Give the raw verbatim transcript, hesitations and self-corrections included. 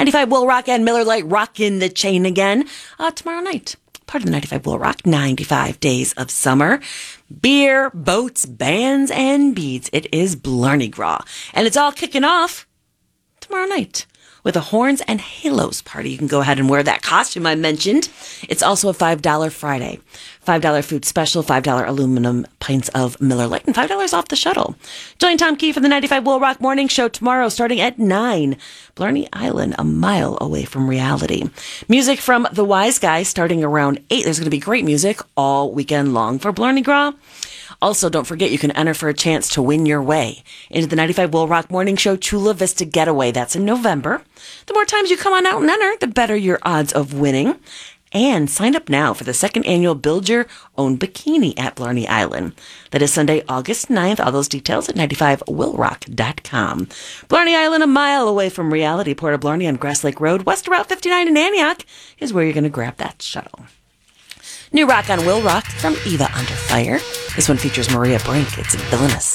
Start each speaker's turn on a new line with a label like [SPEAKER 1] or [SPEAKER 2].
[SPEAKER 1] ninety-five Will Rock and Miller Lite rockin' the chain again uh, tomorrow night. Part of the ninety-five Will Rock, ninety-five Days of Summer. Beer, boats, bands, and beads. It is Blarney Gras. And it's all kicking off tomorrow night with a Horns and Halos party. You can go ahead and wear that costume I mentioned. It's also a five dollars Friday. five dollars food special, five dollars aluminum pints of Miller Lite, and five dollars off the shuttle. Join Tom Key for the ninety-five Will Rock Morning Show tomorrow starting at nine. Blarney Island, a mile away from reality. Music from The Wise Guy starting around eight. There's going to be great music all weekend long for Blarney Gras. Also, don't forget you can enter for a chance to win your way into the ninety-five Will Rock Morning Show Chula Vista Getaway. That's in November. The more times you come on out and enter, the better your odds of winning. And sign up now for the second annual Build Your Own Bikini at Blarney Island. That is Sunday, August ninth. All those details at ninety-five will rock dot com. Blarney Island, a mile away from reality. Port of Blarney on Grass Lake Road, west of Route fifty-nine in Antioch, is where you're going to grab that shuttle. New rock on Will Rock from Eva Under Fire. This one features Maria Brink. It's Villainous.